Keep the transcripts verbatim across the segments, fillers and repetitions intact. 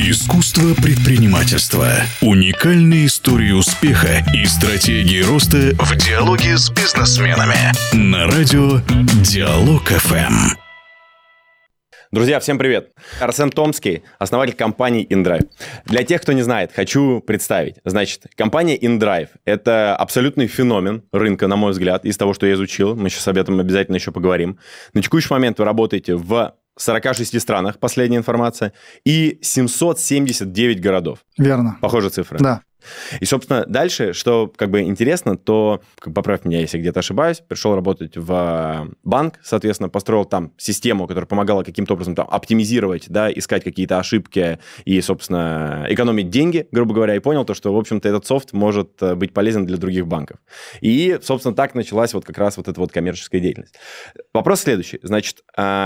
Искусство предпринимательства. Уникальные истории успеха и стратегии роста в диалоге с бизнесменами. На радио Диалог эф эм. Друзья, всем привет! Арсен Томский, основатель компании InDrive. Для тех, кто не знает, хочу представить. Значит, компания InDrive – это абсолютный феномен рынка, на мой взгляд, из того, что я изучил. Мы сейчас об этом обязательно еще поговорим. На текущий момент вы работаете в сорока шести странах, последняя информация, и семьсот семьдесят девять городов. Верно. Похожие цифры. Да. И, собственно, дальше, что как бы интересно, то, поправь меня, если где-то ошибаюсь, пришел работать в банк, соответственно, построил там систему, которая помогала каким-то образом там оптимизировать, да, искать какие-то ошибки и, собственно, экономить деньги, грубо говоря, и понял то, что, в общем-то, этот софт может быть полезен для других банков. И, собственно, так началась вот как раз вот эта вот коммерческая деятельность. Вопрос следующий. Значит,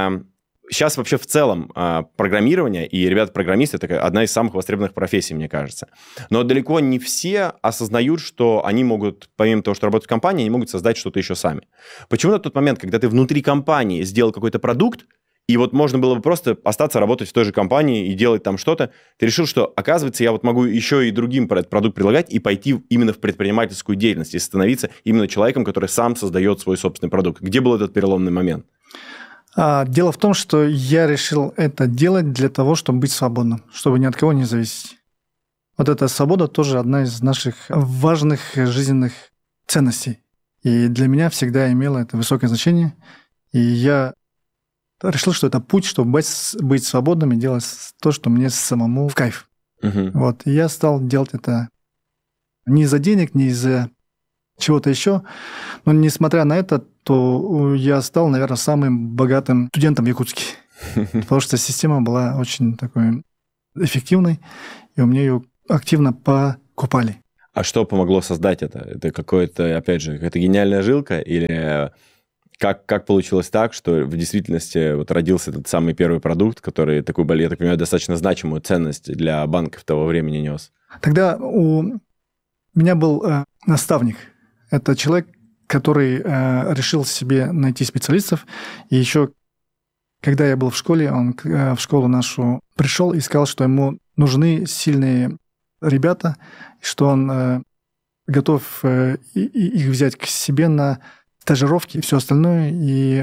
сейчас вообще в целом программирование и ребята-программисты – это одна из самых востребованных профессий, мне кажется. Но далеко не все осознают, что они могут, помимо того, что работают в компании, они могут создать что-то еще сами. Почему на тот момент, когда ты внутри компании сделал какой-то продукт, и вот можно было бы просто остаться работать в той же компании и делать там что-то, ты решил, что, оказывается, я вот могу еще и другим этот продукт предлагать и пойти именно в предпринимательскую деятельность и становиться именно человеком, который сам создает свой собственный продукт. Где был этот переломный момент? Дело в том, что я решил это делать для того, чтобы быть свободным, чтобы ни от кого не зависеть. Вот эта свобода тоже одна из наших важных жизненных ценностей. И для меня всегда имела это высокое значение. И я решил, что это путь, чтобы быть, быть свободным и делать то, что мне самому в кайф. Угу. Вот. И я стал делать это не из-за денег, не из-за чего-то еще. Но несмотря на это, то я стал, наверное, самым богатым студентом в Якутске. Потому что система была очень такой эффективной, и у меня ее активно покупали. А что помогло создать это? Это какое-то, опять же, какая-то гениальная жилка? Или как, как получилось так, что в действительности вот родился этот самый первый продукт, который такую, я так понимаю, достаточно значимую ценность для банков того времени нес? Тогда у меня был э, наставник. Это человек, который э, решил себе найти специалистов. И еще, когда я был в школе, он э, в школу нашу пришел и сказал, что ему нужны сильные ребята, что он э, готов э, и, и их взять к себе на стажировки и все остальное. И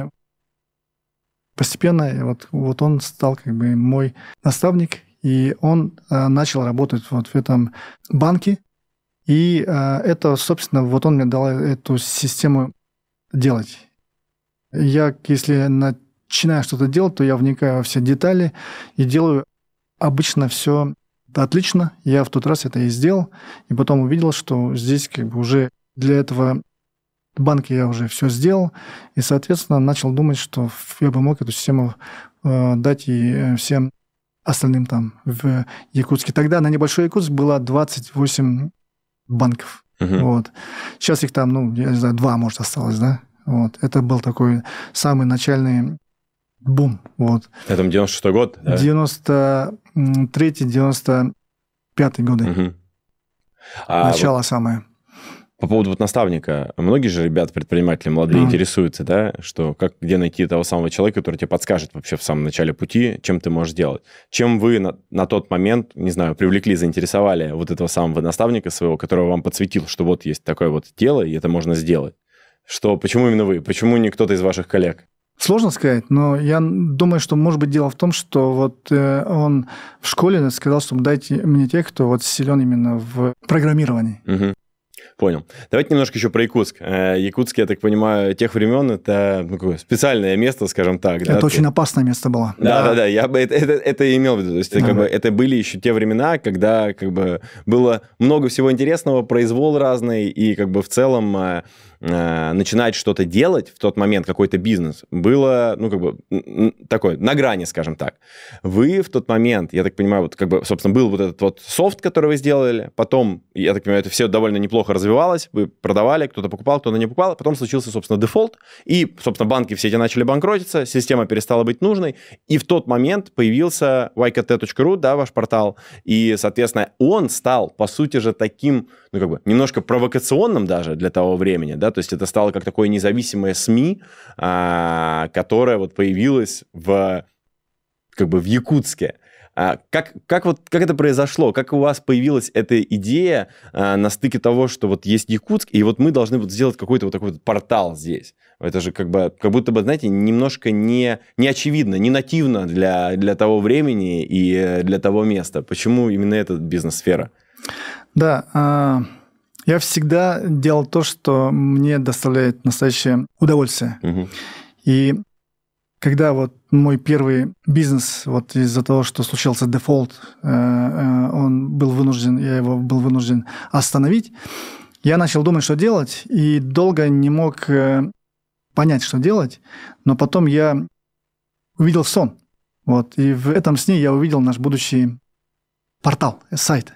постепенно вот, вот он стал как бы мой наставник, и он э, начал работать вот в этом банке. И э, это, собственно, вот он мне дал эту систему делать. Я, если начинаю что-то делать, то я вникаю во все детали и делаю обычно все отлично. Я в тот раз это и сделал, и потом увидел, что здесь как бы уже для этого банка я уже все сделал, и, соответственно, начал думать, что я бы мог эту систему э, дать и всем остальным там в Якутске. Тогда на небольшой Якутск было двадцать восемь банков. Uh-huh. Вот. Сейчас их там, ну, я не знаю, два, может, осталось, да? Вот. Это был такой самый начальный бум. Вот. Это девяносто шестой год, да? девяносто третий девяносто пятый годы. Uh-huh. А начало вот самое. По поводу вот наставника. Многие же ребята, предприниматели молодые, uh-huh. интересуются, да, что как, где найти того самого человека, который тебе подскажет вообще в самом начале пути, чем ты можешь делать. Чем вы на, на тот момент, не знаю, привлекли, заинтересовали вот этого самого наставника своего, которого вам подсветил, что вот есть такое вот дело, и это можно сделать. Что, почему именно вы? Почему не кто-то из ваших коллег? Сложно сказать, но я думаю, что, может быть, дело в том, что вот э, он в школе сказал, что дайте мне тех, кто вот силен именно в программировании. Uh-huh. Понял. Давайте немножко еще про Якутск. Якутск, я так понимаю, тех времен это ну, какое специальное место, скажем так. Это да? очень опасное место было. Да, да, да. Я бы это, это, это имел в виду. То есть, да. как бы, это были еще те времена, когда как бы, было много всего интересного, произвол разный, и как бы в целом э, э, начинать что-то делать в тот момент, какой-то бизнес, было, ну, как бы, такой, на грани, скажем так. Вы в тот момент, я так понимаю, вот, как бы, собственно, был вот этот вот софт, который вы сделали, потом, я так понимаю, это все довольно неплохо развивалось, вы продавали, кто-то покупал, кто-то не покупал, потом случился, собственно, дефолт, и, собственно, банки все эти начали банкротиться, система перестала быть нужной, и в тот момент появился вай кей ти точка ру, да, ваш портал, и, соответственно, он стал, по сути же, таким, ну, как бы, немножко провокационным даже для того времени, да, то есть это стало как такое независимое СМИ, а, которое вот появилось в, как бы, в Якутске. А как, как, вот, как это произошло? Как у вас появилась эта идея а, на стыке того, что вот есть Якутск, и вот мы должны вот сделать какой-то вот такой вот портал здесь? Это же как бы, как будто бы, знаете, немножко не, не очевидно, не нативно для, для того времени и для того места. Почему именно эта бизнес-сфера? Да, я всегда делал то, что мне доставляет настоящее удовольствие. Угу. И когда вот мой первый бизнес, вот из-за того, что случился дефолт, он был вынужден, я его был вынужден остановить, я начал думать, что делать, и долго не мог понять, что делать, но потом я увидел сон. Вот, и в этом сне я увидел наш будущий портал, сайт.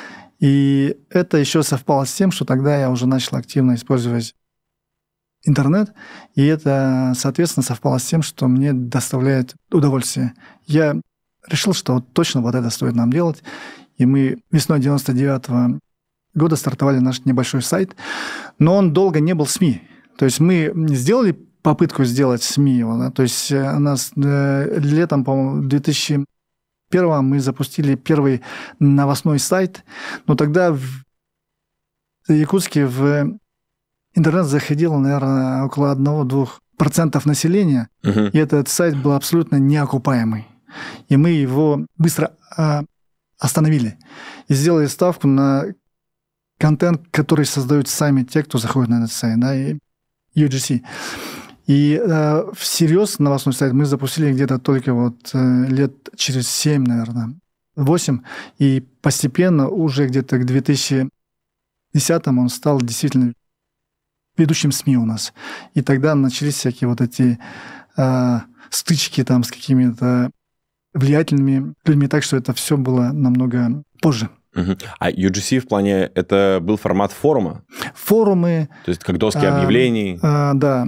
И это еще совпало с тем, что тогда я уже начал активно использовать интернет, и это, соответственно, совпало с тем, что мне доставляет удовольствие. Я решил, что вот точно вот это стоит нам делать, и мы весной девяносто девятого года стартовали наш небольшой сайт, но он долго не был СМИ. То есть мы сделали попытку сделать СМИ его, да? То есть у нас э, летом, по-моему, две тысячи первого мы запустили первый новостной сайт, но тогда в Якутске в интернет заходило, наверное, около одного-двух процентов населения, Uh-huh. и этот сайт был абсолютно неокупаемый. И мы его быстро э, остановили и сделали ставку на контент, который создают сами те, кто заходит на этот сайт, да, и ю джи си. И э, всерьез новостной сайт мы запустили где-то только вот э, лет через семь, наверное, восемь, и постепенно уже где-то к две тысячи десятому он стал действительно ведущим СМИ у нас. И тогда начались всякие вот эти э, стычки там с какими-то влиятельными людьми, так что это все было намного позже. Угу. А ю джи си в плане, это был формат форума? Форумы. То есть как доски объявлений? А, а, да.